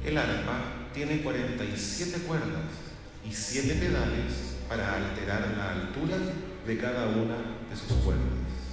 El arpa tiene 47 cuerdas y 7 pedales para alterar la altura de cada una de sus cuerdas.